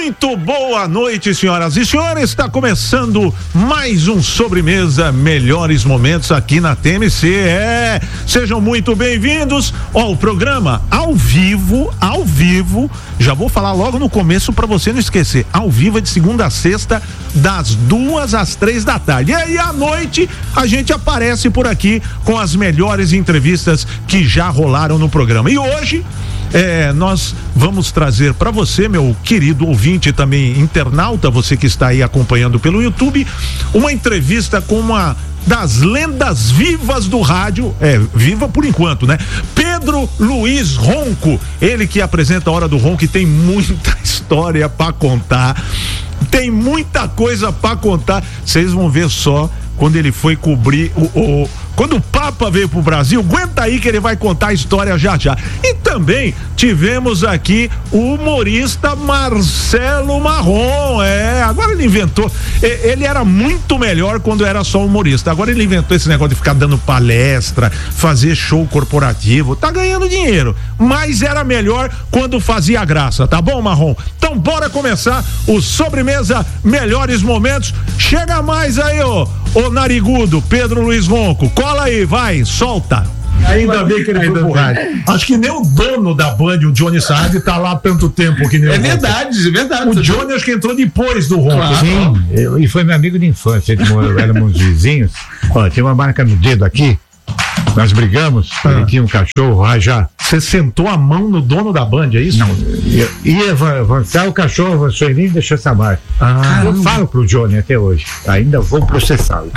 Muito boa noite, senhoras e senhores. Está começando mais um Sobremesa Melhores Momentos aqui na TMC. Sejam muito bem-vindos ao programa ao vivo. Já vou falar logo no começo para você não esquecer. Ao vivo é de segunda a sexta, das 2 às 3 da tarde. E aí à noite a gente aparece por aqui com as melhores entrevistas que já rolaram no programa. E hoje nós vamos trazer para você, meu querido ouvinte, também internauta, você que está aí acompanhando pelo YouTube, uma entrevista com uma das lendas vivas do rádio, viva por enquanto, né? Pedro Luiz Ronco, ele que apresenta a Hora do Ronco e tem muita história para contar, tem muita coisa para contar. Vocês vão ver só quando ele foi cobrir quando o Papa veio pro Brasil. Aguenta aí que ele vai contar a história já. E também tivemos aqui o humorista Marcelo Marrom. Agora ele inventou. Ele era muito melhor quando era só humorista. Agora ele inventou esse negócio de ficar dando palestra, fazer show corporativo. Tá ganhando dinheiro, mas era melhor quando fazia graça, tá bom, Marrom? Então bora começar o Sobremesa Melhores Momentos. Chega mais aí, ô narigudo, Pedro Luiz Ronco. Cola aí, vai, solta. Ainda bem que ele foi pro rádio. Acho que nem o dono da Band, o Johnny Saad, tá lá há tanto tempo que nem É verdade. O Johnny acho que entrou depois do Ronco. Claro. Sim, e foi meu amigo de infância, éramos vizinhos. Ó, tinha uma marca no dedo aqui, nós brigamos, ele tinha um cachorro, Rajá. Você sentou a mão no dono da Band, é isso? Não, ia avançar, o cachorro avançou em mim e deixou essa marca. Eu falo pro Johnny até hoje, ainda vou processá-lo.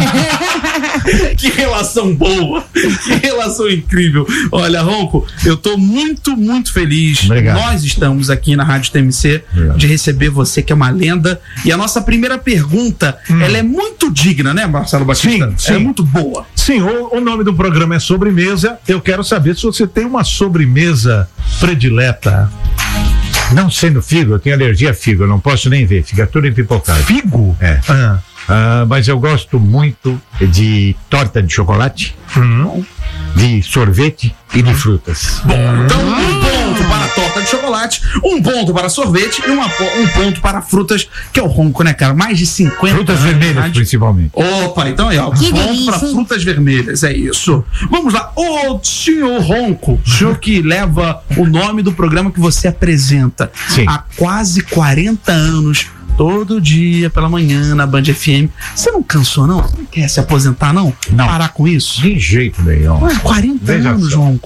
Que relação boa, que relação incrível. Olha, Ronco, eu tô muito, muito feliz. Obrigado. Nós estamos aqui na Rádio TMC de receber você, que é uma lenda. E a nossa primeira pergunta, ela é muito digna, né, Marcelo Batista? Sim. É muito boa. Sim, o nome do programa é Sobremesa. Eu quero saber se você tem uma sobremesa predileta. Não sendo figo, eu tenho alergia a figo, eu não posso nem ver, fica tudo empipocado. Figo? Mas eu gosto muito de torta de chocolate, de sorvete e de frutas. Bom, então um ponto para a torta de chocolate, um ponto para sorvete e um ponto para frutas, que é o Ronco, né, cara? Mais de 50 Frutas anos, vermelhas, principalmente. Opa, então é, um ponto para frutas vermelhas, é isso. Vamos lá, ô senhor Ronco, o senhor que leva o nome do programa que você apresenta. Sim. Há quase 40 anos, todo dia pela manhã na Band FM. Você não cansou, não? Você não quer se aposentar, não? Não. Parar com isso? De jeito nenhum. 40 Veja anos, só. Ronco.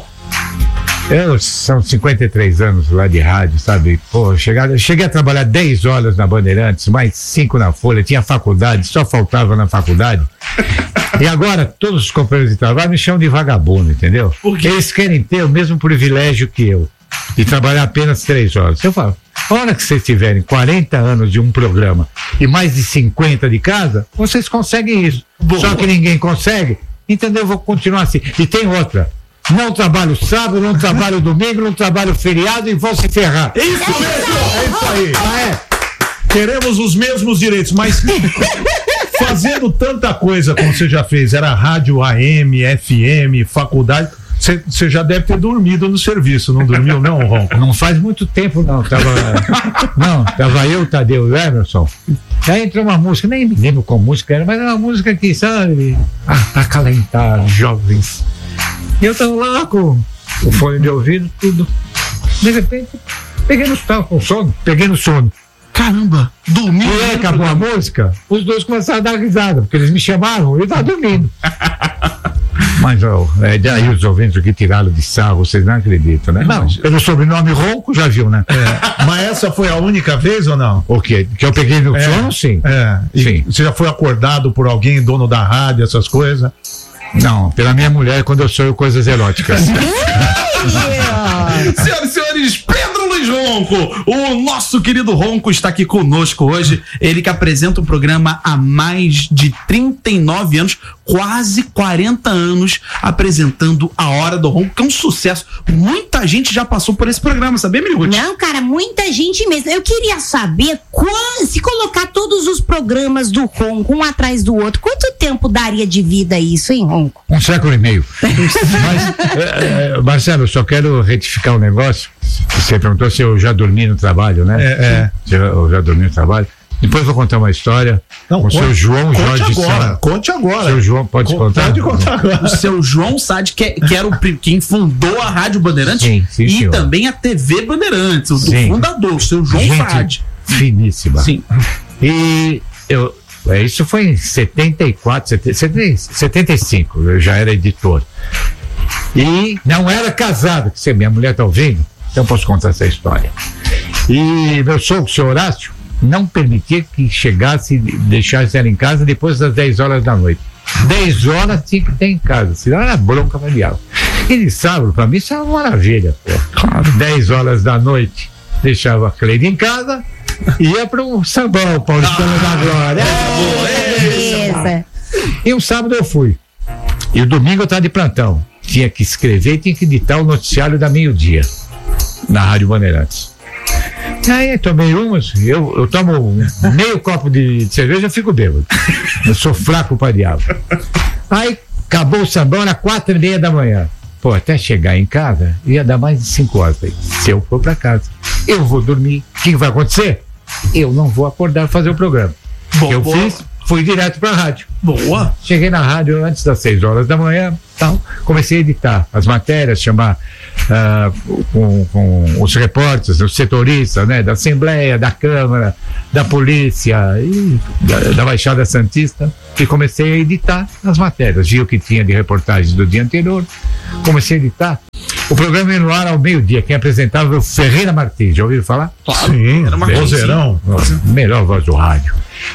São 53 anos lá de rádio, sabe? Pô, cheguei a trabalhar 10 horas na Bandeirantes, mais 5 na Folha, tinha faculdade, só faltava na faculdade. E agora todos os companheiros de trabalho me chamam de vagabundo, entendeu? Por quê? Eles querem ter o mesmo privilégio que eu, de trabalhar apenas 3 horas. Eu falo, a hora que vocês tiverem 40 anos de um programa e mais de 50 de casa, vocês conseguem isso. Boa. Só que ninguém consegue, entendeu? Eu vou continuar assim. E tem outra. Não trabalho sábado, não trabalho domingo, não trabalho feriado e vou se ferrar. Isso mesmo! É isso aí! Queremos os mesmos direitos, mas fazendo tanta coisa como você já fez, era rádio AM, FM, faculdade, você já deve ter dormido no serviço, não dormiu não, Ronco? Não faz muito tempo não, tava eu, Tadeu e o Emerson. Aí entrou uma música, nem me lembro qual música era, mas era uma música que, sabe, pra acalentar os jovens. E eu tava lá com o fone de ouvido, tudo. De repente, tava com sono, peguei no sono. Caramba, dormiu. E aí acabou a música, os dois começaram a dar risada, porque eles me chamaram, eu tava dormindo. Mas daí os ouvintes que tiraram de sarro, vocês não acreditam, né? Não, pelo sobrenome Ronco, já viu, né? Mas essa foi a única vez ou não? O quê? Que eu peguei no sono, sim. Sim. Você já foi acordado por alguém, dono da rádio, essas coisas? Não, pela minha mulher, quando eu sonho coisas eróticas. Senhoras e senhores, Pedro Luiz Ronco, o nosso querido Ronco está aqui conosco hoje. Ele que apresenta o programa há mais de 39 anos, quase 40 anos, apresentando a Hora do Ronco, que é um sucesso. Muita gente já passou por esse programa, sabia, Miriguti? Não, cara, muita gente mesmo. Eu queria saber, se colocar todos os programas do Ronco, um atrás do outro, quanto tempo daria de vida isso, hein, Ronco? 1 século e meio. Mas, Marcelo, eu só quero retificar um negócio. Você perguntou se eu já dormi no trabalho, né? Se eu já dormi no trabalho. Depois eu vou contar uma história com o seu João Jorge Sá. Conte agora. Seu João, pode contar? Pode contar agora. O seu João Sade, que era quem fundou a Rádio Bandeirantes Sim, e senhor. também a TV Bandeirantes, o Sim. fundador, o seu João Gente Sade. finíssima. Sim. E isso foi em 75, eu já era editor. E não era casado, que minha mulher está ouvindo, então posso contar essa história. E meu sogro, o senhor Horácio, não permitia que chegasse, deixasse ela em casa depois das 10 horas da noite. 10 horas tinha que ter em casa, senão era bronca para diabo. E de sábado, para mim, isso é uma maravilha. Claro. 10 horas da noite, deixava a Cleide em casa, ia para o sambão, Paulistano da Glória. Beleza. E um sábado eu fui. E o domingo eu estava de plantão. Tinha que escrever e tinha que editar o noticiário da meio-dia na Rádio Bandeirantes. Aí tomei umas, eu tomo meio copo de cerveja, eu fico bêbado. Eu sou fraco para diabo. Aí acabou o sambão, era 4:30 da manhã. Pô, até chegar em casa ia dar mais de 5 horas. Falei, se eu for para casa, eu vou dormir. O que vai acontecer? Eu não vou acordar fazer o programa. O que eu fiz? Fui direto para a rádio. Boa. Cheguei na rádio antes das 6 horas da manhã, tal, comecei a editar as matérias, chamar com os repórteres, os setoristas, né, da Assembleia, da Câmara, da Polícia e da Baixada Santista, e comecei a editar as matérias. Vi o que tinha de reportagens do dia anterior, comecei a editar. O programa ia no ar ao meio-dia. Quem apresentava era o Ferreira Martins, já ouviram falar? Sim, Era uma vozeirão. Melhor voz do rádio.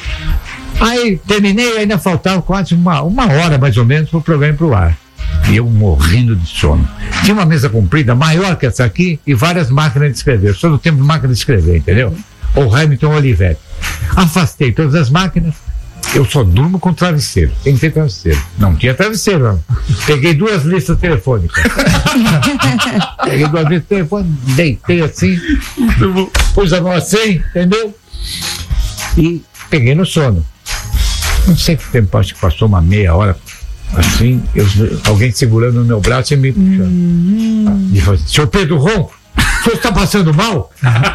Aí terminei, ainda faltava quase uma hora mais ou menos para o programa ir pro ar. E eu morrendo de sono. Tinha uma mesa comprida, maior que essa aqui, e várias máquinas de escrever. Eu sou do tempo de máquina de escrever, entendeu? O Hamilton Olivetti. Afastei todas as máquinas. Eu só durmo com travesseiro. Tem que ter travesseiro. Não tinha travesseiro, não. Peguei 2 listas telefônicas. Peguei 2 listas telefônicas, deitei assim, pus a mão assim, entendeu? E peguei no sono. Não sei que tempo, acho que passou uma meia hora, assim, alguém segurando no meu braço e me puxando. E falou assim, senhor Pedro Ronco, o senhor está passando mal?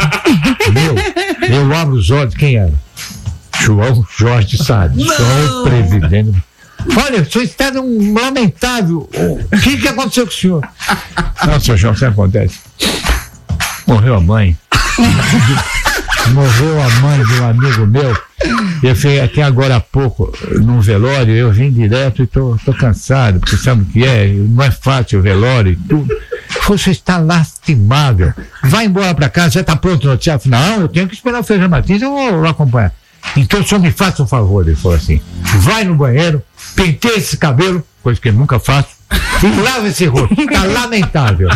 Eu abro os olhos, quem era? João Jorge Sade, só o presidente. Olha, o senhor está num lamentável. O que aconteceu com o senhor? Não, senhor João, o que acontece? Morreu a mãe. Morreu a mãe de um amigo meu. Eu fui até agora há pouco num velório, eu vim direto e tô cansado, porque sabe o que é? Não é fácil o velório e tudo. Você está lastimável. Vai embora para casa, já está pronto o noticiário? Não, eu tenho que esperar o Ferreira Martins, eu vou acompanhar. Então o senhor me faça um favor, ele falou assim, vai no banheiro, penteia esse cabelo, coisa que eu nunca faço, e lava esse rosto, tá lamentável.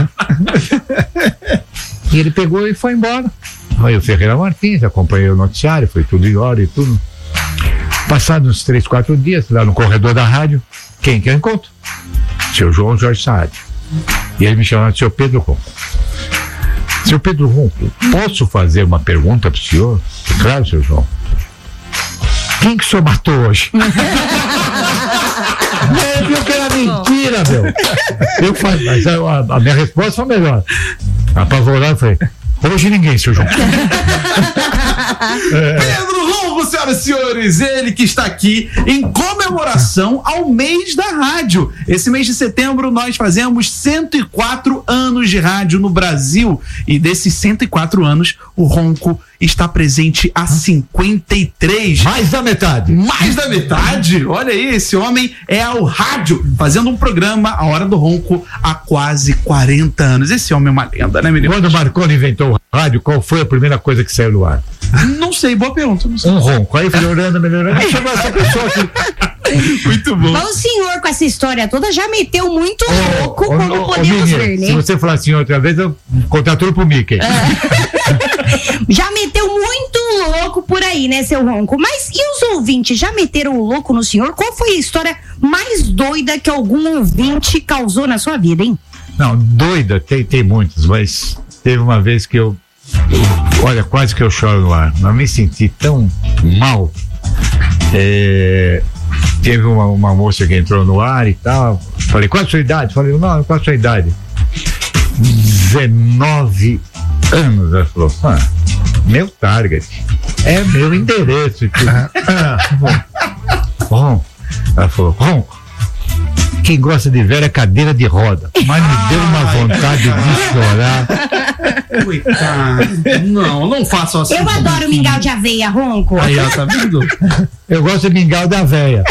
E ele pegou e foi embora. Aí o Ferreira Martins, acompanhei o noticiário, foi tudo em hora e tudo. Passados uns 3, 4 dias, lá no corredor da rádio, quem que eu encontro? Seu João Jorge Sade. E ele me chamava de seu Pedro Ronco. Seu Pedro Ronco, posso fazer uma pergunta pro senhor? Claro, seu João. Quem que o senhor matou hoje? Ele viu que era mentira, meu. Eu falei, mas a minha resposta foi melhor. Apavorado, eu falei, hoje ninguém, seu João. Pedro Ronco, senhoras e senhores, ele que está aqui em comemoração ao mês da rádio. Esse mês de setembro nós fazemos 104 anos de rádio no Brasil, e desses 104 anos o Ronco está presente há 53. Mais da metade. Mais da metade? Olha aí, esse homem é ao rádio, fazendo um programa, A Hora do Ronco, há quase 40 anos. Esse homem é uma lenda, né, menino? Quando o Marconi inventou o rádio, qual foi a primeira coisa que saiu no ar? Não sei, boa pergunta. Não sei. Um ronco. Aí melhorando. Aí chegou essa pessoa aqui. Muito bom. Mas o senhor, com essa história toda, já meteu muito louco, como podemos ver, né? Se você falar assim outra vez, eu contar tudo pro Mickey. Já meteu muito louco por aí, né, seu Ronco? Mas e os ouvintes, já meteram o louco no senhor? Qual foi a história mais doida que algum ouvinte causou na sua vida, hein? Não, doida, tem muitas, mas teve uma vez que olha, quase que eu choro no ar, mas me senti tão mal. Teve uma moça que entrou no ar e tal, falei, qual a sua idade? Falei, não, qual a sua idade? 19 anos. Ela falou, meu target, é meu endereço. Bom, ela falou, Ronco, quem gosta de velha é cadeira de roda. Mas me deu uma vontade de chorar. Coitado. Não façam assim. Eu adoro mingau de aveia, Ronco. Aí, ó, tá vendo? Eu gosto de mingau da véia.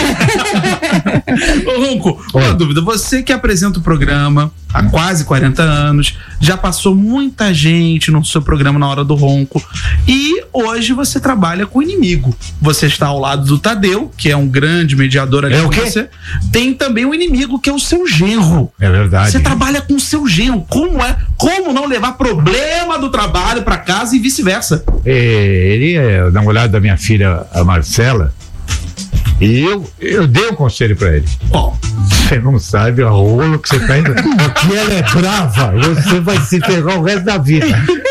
Ô, Ronco, uma dúvida. Você que apresenta o programa há quase 40 anos, já passou muita gente no seu programa na Hora do Ronco, e hoje você trabalha com o inimigo. Você está ao lado do Tadeu, que é um grande mediador ali com você. Tem também o inimigo, que é o seu genro. É verdade. Você trabalha com o seu genro. Como não levar problema do trabalho para casa e vice-versa? Ele é o namorado da minha filha, a Marcela. E eu dei um conselho pra ele. Você não sabe a rolo que você tá indo. Porque ela é brava. Você vai se ferrar o resto da vida.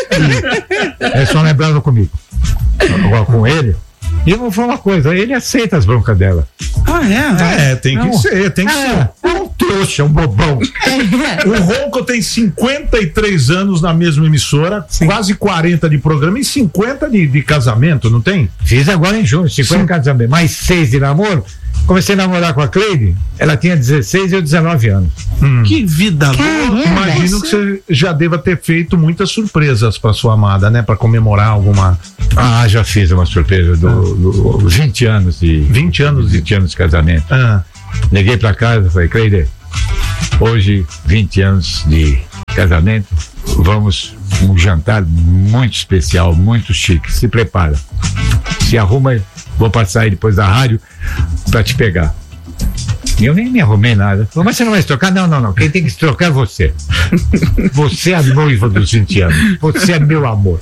E é só lembrando comigo. Agora com ele. E eu vou falar uma coisa, ele aceita as broncas dela. Tem que ser. É um trouxa, um bobão. O Ronco tem 53 anos na mesma emissora, quase 40 de programa e 50 de casamento, não tem? Fiz agora em junho, 50 de casamento, mais 6 de namoro. Comecei a namorar com a Cleide, ela tinha 16 e eu 19 anos. Que vida boa. Imagino que você já deva ter feito muitas surpresas pra sua amada, né? Pra comemorar alguma... Já fiz uma surpresa do 20 anos de... 20 anos de casamento. Liguei pra casa e falei, Cleide, hoje 20 anos de casamento, vamos um jantar muito especial, muito chique, se prepara, se arruma, vou passar aí depois da rádio pra te pegar. E eu nem me arrumei nada. Falei, mas você não vai se trocar? Não, quem tem que se trocar é você. Você é a noiva dos 20 anos, você é meu amor.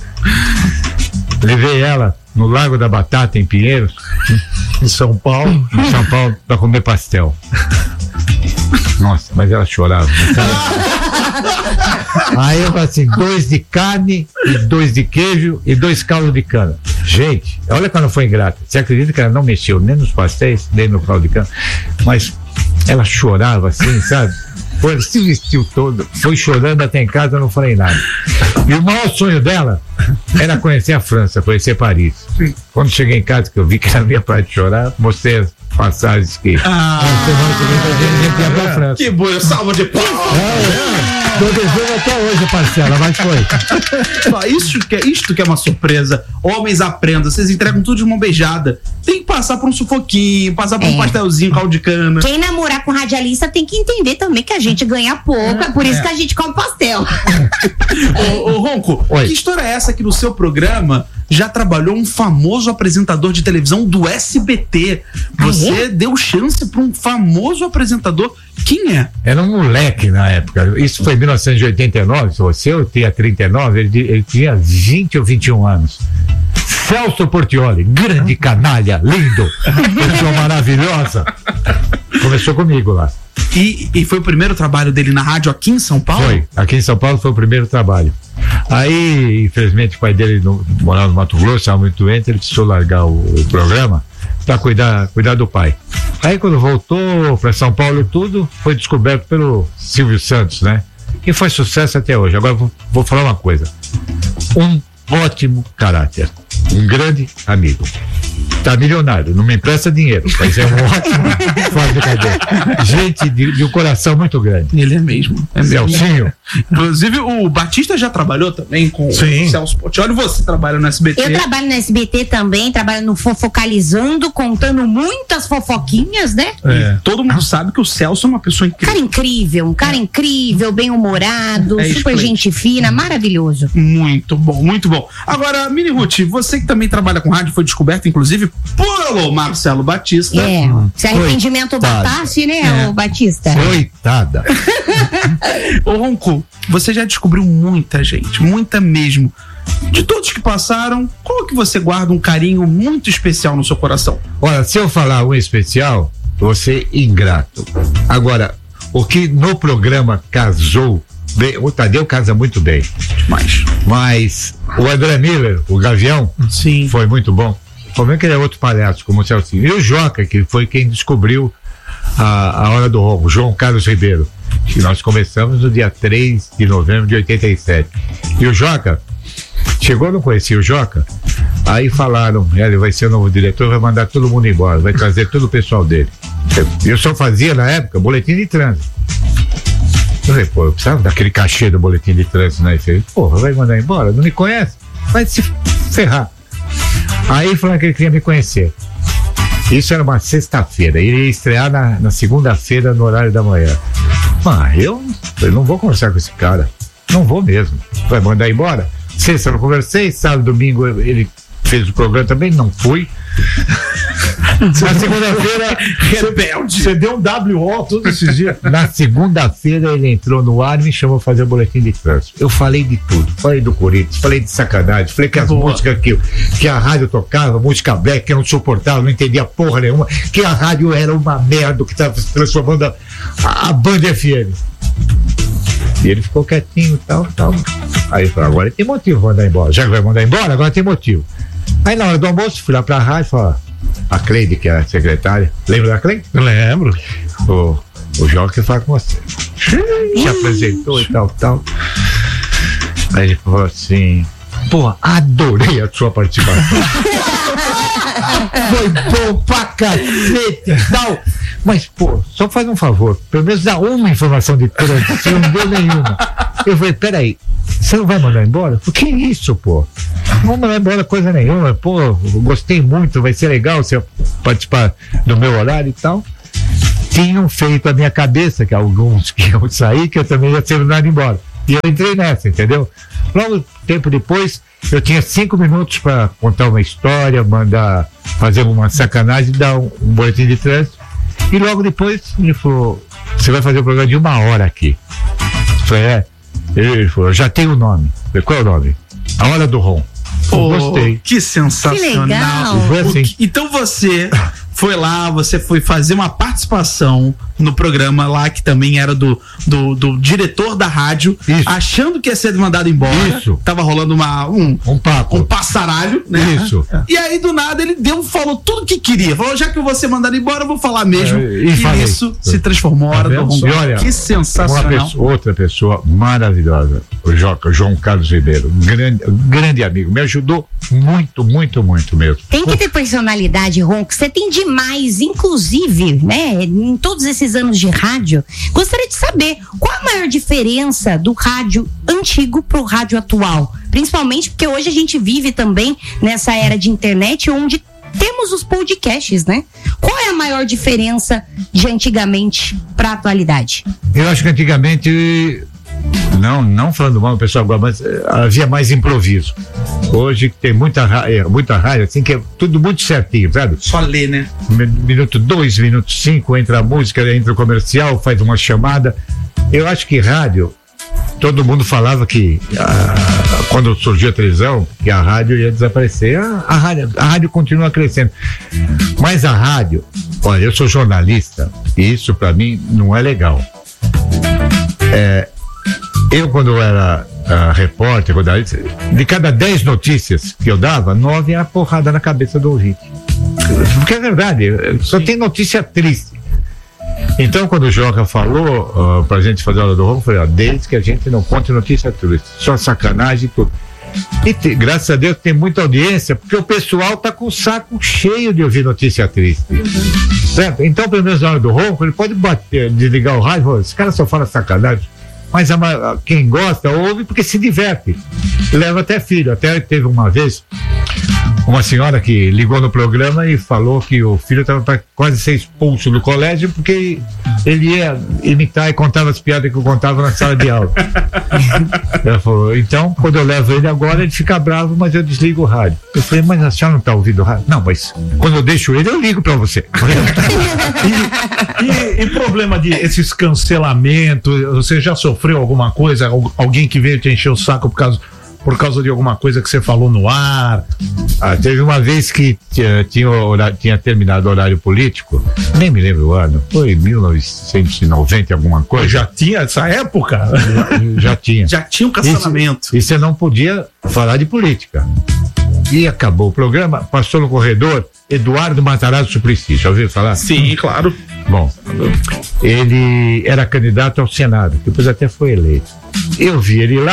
Levei ela no Lago da Batata, em Pinheiros, em São Paulo, pra comer pastel. Nossa, mas ela chorava. Aí eu falei assim, 2 de carne e 2 de queijo e 2 caldos de cana. Gente, olha como ela foi ingrata. Você acredita que ela não mexeu nem nos pastéis, nem no caldo de cana? Mas ela chorava assim, sabe? Se vestiu todo, foi chorando até em casa, eu não falei nada. E o maior sonho dela era conhecer a França, conhecer Paris. Quando cheguei em casa, que eu vi que ela ia parar de chorar, mostrei as passagens que semana que vem a gente ia pra França. Que boa, salva de palmas! Tô devendo até hoje a parcela, mas foi. Isto que é uma surpresa. Homens aprendam, vocês entregam tudo de mão beijada. Tem que passar por um sufoquinho, passar por um pastelzinho, caldo de cana. Quem namorar com radialista tem que entender também que a gente ganha pouco, é por isso que a gente come pastel. Ô Ronco, que história é essa que no seu programa já trabalhou um famoso apresentador de televisão do SBT? Você deu chance para um famoso apresentador. Quem é? Era um moleque na época. Isso foi em 1989. Eu tinha 39, ele tinha 20 ou 21 anos. Celso Portiolli, grande canalha, lindo, pessoa maravilhosa. Começou comigo lá. E foi o primeiro trabalho dele na rádio aqui em São Paulo? Foi, aqui em São Paulo foi o primeiro trabalho. Aí, infelizmente, o pai dele morava no Mato Grosso, estava muito doente, ele precisou largar o programa para cuidar do pai. Aí, quando voltou para São Paulo, tudo foi descoberto pelo Silvio Santos, né? E foi sucesso até hoje. Agora vou falar uma coisa. Um ótimo caráter, um grande amigo. Tá milionário, não me empresta dinheiro, mas é um ótimo fora de cadeia. Gente de um coração muito grande. Ele é mesmo. Celcinho. Inclusive, o Batista já trabalhou também com o Celso Portiolli. Você trabalha no SBT? Eu trabalho no SBT também, trabalho no Fofocalizando, contando muitas fofoquinhas, né? Todo mundo sabe que o Celso é uma pessoa incrível. Um cara incrível, bem-humorado, super gente fina, maravilhoso. Muito bom, muito bom. Agora, Mini Ruth, você que também trabalha com rádio, foi descoberto, inclusive, por Marcelo Batista. Se arrependimento bastasse, né, o Batista? Coitada. Ô Ronco, você já descobriu muita gente, muita mesmo. De todos que passaram, qual que você guarda um carinho muito especial no seu coração? Olha, se eu falar um especial, você ingrato. Agora, o que no programa casou bem, o Tadeu casa muito bem. Mas o André Miller, o Gavião, foi muito bom. O problema é que ele é outro palhaço, como o Celcinho. E o Joca, que foi quem descobriu a Hora do Ronco, João Carlos Ribeiro, que nós começamos no dia 3 de novembro de 87. E o Joca Chegou, não conhecia o Joca. Aí falaram, ele vai ser o novo diretor, vai mandar todo mundo embora, vai trazer todo o pessoal dele. Eu só fazia na época boletim de trânsito. Eu falei, pô, eu precisava daquele cachê do boletim de trânsito, né? Eu falei, porra, vai mandar embora? Não me conhece? Vai se ferrar. Aí falaram que ele queria me conhecer. Isso era uma sexta-feira, ele ia estrear na segunda-feira no horário da manhã. Mas eu não vou conversar com esse cara. Não vou mesmo. Vai mandar embora? Sexta eu não conversei, sábado, domingo ele fez o programa também, não fui. Na segunda-feira, rebelde. Você deu um WO todos esses dias. Na segunda-feira ele entrou no ar e me chamou a fazer o boletim de trânsito. Eu falei de tudo. Falei do Corinthians, falei de sacanagem, falei que as músicas que a rádio tocava, música black, que eu não suportava, não entendia porra nenhuma, que a rádio era uma merda, que estava se transformando a Band FM. E ele ficou quietinho, tal. Aí eu falei, agora tem motivo pra mandar embora. Já que vai mandar embora, agora tem motivo. Aí na hora do almoço, fui lá pra rádio e falei, a Cleide, que é a secretária, lembra da Cleide? Lembro. O Joca que fala com você. Se apresentou e tal. Aí ele falou assim, pô, adorei a sua participação. Foi bom pra cacete e tal. Mas, pô, só faz um favor, pelo menos dá uma informação de trânsito, você não deu nenhuma. Eu falei, peraí, você não vai mandar embora? Por que isso, pô? Não vou mandar embora coisa nenhuma, pô, eu gostei muito, vai ser legal você participar do meu horário e tal. Tinham feito a minha cabeça, que alguns que iam sair, que eu também ia ser mandado embora. E eu entrei nessa, entendeu? Logo, tempo depois, eu tinha 5 minutos para contar uma história, fazer uma sacanagem, dar um boletim de trânsito. E logo depois ele falou, você vai fazer um programa de 1 hora aqui. Eu falei, Ele falou, já tem o nome. Eu falei, qual é o nome? A Hora do Ron. Gostei. Que sensacional. Que legal. Assim. Então você foi lá, você foi fazer uma participação no programa lá, que também era do diretor da rádio, isso, achando que ia ser mandado embora. Isso. Tava rolando um papo. Um passaralho, né? Isso. E aí, do nada, ele falou tudo que queria. Falou, já que eu vou ser mandado embora, eu vou falar mesmo. E isso se transformou na Hora do Ron. Olha, que sensacional. Outra pessoa maravilhosa, o João Carlos Ribeiro, grande amigo, me ajudou muito, muito, muito mesmo. Tem que ter personalidade, Ronco, você tem demais, inclusive, né, em todos esses anos de rádio. Gostaria de saber qual a maior diferença do rádio antigo pro rádio atual, principalmente porque hoje a gente vive também nessa era de internet onde temos os podcasts, né? Qual é a maior diferença de antigamente pra atualidade? Eu acho que antigamente, não falando mal do pessoal agora, mas havia mais improviso. Hoje tem muita rádio, assim, que é tudo muito certinho, sabe? Só ler, né? Minuto 2, minuto 5, entra a música, entra o comercial, faz uma chamada. Eu acho que rádio, todo mundo falava que quando surgiu a televisão, que a rádio ia desaparecer. A rádio continua crescendo. Mas a rádio, olha, eu sou jornalista e isso pra mim não é legal. Eu, quando eu era repórter, de cada 10 notícias que eu dava, 9 era porrada na cabeça do ouvinte. Porque é verdade, só tem notícia triste. Então, quando o Joca falou pra gente fazer a Hora do Ron, eu falei, desde que a gente não conte notícia triste, só sacanagem e tudo. E graças a Deus tem muita audiência, porque o pessoal tá com o saco cheio de ouvir notícia triste. Certo? Então, pelo menos na Hora do Ronco, ele pode desligar o rádio e falar, esse cara só fala sacanagem. Mas quem gosta ouve porque se diverte. Leva até filho. Até teve uma vez uma senhora que ligou no programa e falou que o filho estava para quase ser expulso do colégio porque ele ia imitar e contava as piadas que eu contava na sala de aula. Ela falou, então, quando eu levo ele agora, ele fica bravo, mas eu desligo o rádio. Eu falei, mas a senhora não está ouvindo o rádio? Não, mas quando eu deixo ele, eu ligo para você. E problema de esses cancelamentos, você já sofreu alguma coisa? Alguém que veio te encher o saco por causa de alguma coisa que você falou no ar? Teve uma vez que tinha terminado o horário político, nem me lembro o ano, foi 1990 alguma coisa. Já tinha essa época? Já tinha. Já tinha um cancelamento. E você não podia falar de política. E acabou o programa, passou no corredor Eduardo Matarazzo Suplicy, já ouviu falar? Sim, claro. Bom, ele era candidato ao Senado, depois até foi eleito. Eu vi ele lá,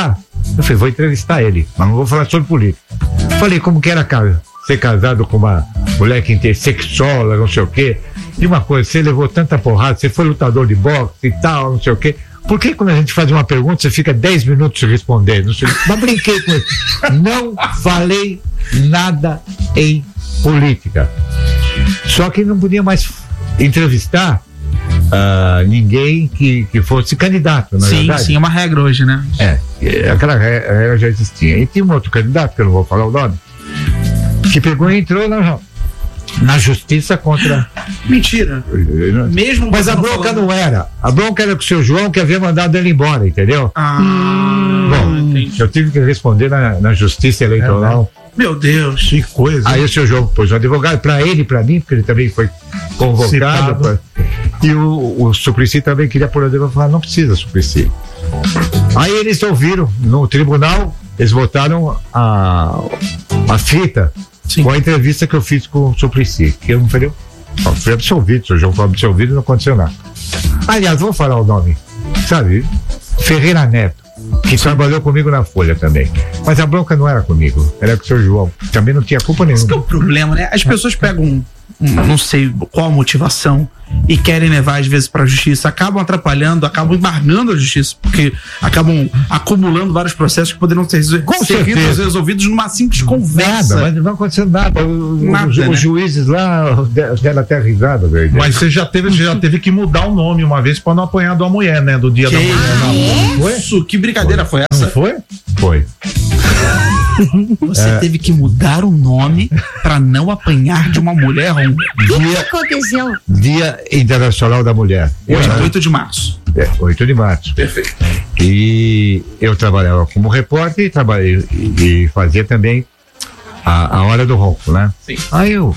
Eu falei, vou entrevistar ele, mas não vou falar sobre política. Falei, como que era ser casado com uma mulher que intersexual, não sei o quê. E uma coisa, você levou tanta porrada, você foi lutador de boxe e tal, não sei o quê. Por que quando a gente faz uma pergunta, você fica 10 minutos respondendo? Mas brinquei com ele. Não falei nada em política. Só que não podia mais entrevistar ninguém que fosse candidato, na verdade. Sim, é uma regra hoje, né? Aquela regra já existia. E tinha um outro candidato, que eu não vou falar o nome, que pegou e entrou na justiça contra... Mentira. Mesmo. Mas a bronca não era. A bronca era com o seu João, que havia mandado ele embora, entendeu? Bom, entendi. eu tive que responder na justiça eleitoral. Meu Deus. Que coisa. Aí o seu João pôs um advogado para ele e para mim, porque ele também foi convocado. E o Suplicy também queria pôr advogado. Falar, não precisa, Suplicy. Aí eles ouviram no tribunal, eles botaram a fita. Sim. Com a entrevista que eu fiz com o Suplicy, que eu não falei, fui absolvido, o seu João foi absolvido e não aconteceu nada. Aliás, vou falar o nome, sabe? Ferreira Neto, que trabalhou comigo na Folha também. Mas a bronca não era comigo, era com o seu João. Também não tinha culpa nenhuma. Isso que é o problema, né? As pessoas pegam não sei qual a motivação e querem levar às vezes pra justiça, acabam atrapalhando, acabam embargando a justiça, porque acabam acumulando vários processos que poderiam ser resolvidos numa simples conversa. Nada, mas não aconteceu nada. Os né? Juízes lá deram até risada, velho. Mas você já teve que mudar o nome uma vez pra não apanhar de uma mulher, né? Do dia da mulher. Isso? Que brincadeira foi essa? Não foi? Foi. Você teve que mudar o nome pra não apanhar de uma mulher? O que aconteceu? Dia Internacional da Mulher. Hoje é 8 de março. 8 de março. Perfeito. E eu trabalhava como repórter e fazia também a Hora do Ronco, né? Sim. Aí o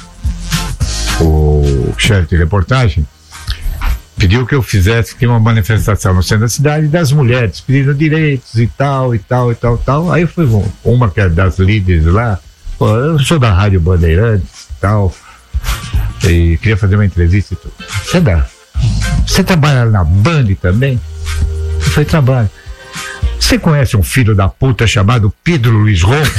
chefe de reportagem pediu que eu fizesse aqui uma manifestação no centro da cidade das mulheres, pedindo direitos e tal. Aí eu fui uma que é das líderes lá, eu sou da Rádio Bandeirantes e tal, e queria fazer uma entrevista e tudo. Você trabalha na Band também? Eu falei, trabalho. Você conhece um filho da puta chamado Pedro Luiz Ronco?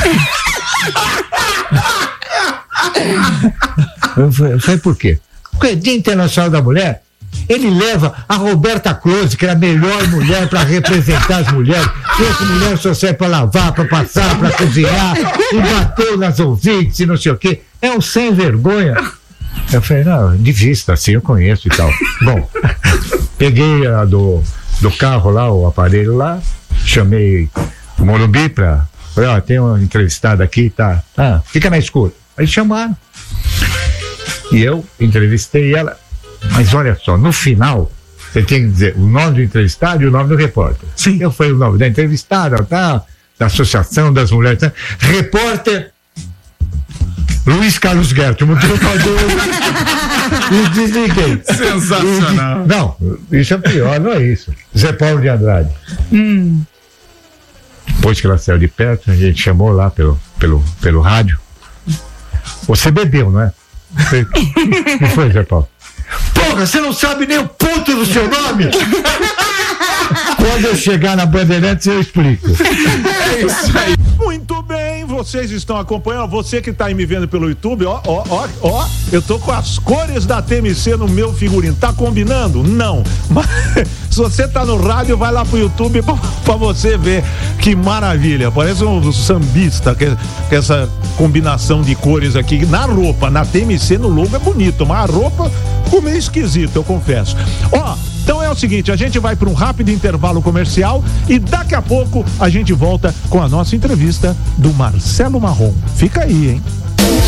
Eu falei, por quê? Porque Dia Internacional da Mulher, ele leva a Roberta Close, que era a melhor mulher para representar as mulheres. Essa mulher só serve para lavar, para passar, para cozinhar, e bateu nas ouvintes e não sei o quê. É um sem vergonha. Eu falei, não, de vista, assim, eu conheço e tal. Bom, peguei do carro lá, o aparelho lá, chamei o Morumbi falei, tem uma entrevistada aqui, tá? Fica na escuta. Aí chamaram. E eu entrevistei ela. Mas olha só, no final, você tem que dizer o nome do entrevistado e o nome do repórter. Sim. Eu falei o nome da entrevistada, da Associação das Mulheres. Repórter Luiz Carlos Guerra, mudei o cabelo e desliguei. Sensacional. Não, isso é pior, não é isso. Zé Paulo de Andrade. Depois que ela saiu de perto, a gente chamou lá pelo rádio. Você bebeu, não é? O que foi, Zé Paulo? Porra, você não sabe nem o ponto do seu nome? Quando eu chegar na Bandeirantes eu explico. É isso aí. Muito bem, vocês estão acompanhando. Você que está aí me vendo pelo YouTube, ó, eu tô com as cores da TMC no meu figurino. Tá combinando? Não. Mas se você tá no rádio, vai lá pro YouTube pra você ver que maravilha. Parece um sambista, que essa combinação de cores aqui na roupa, na TMC, no logo é bonito, mas a roupa ficou meio esquisito, eu confesso. Então é o seguinte, a gente vai para um rápido intervalo comercial e daqui a pouco a gente volta com a nossa entrevista do Marcelo Marrom. Fica aí, hein?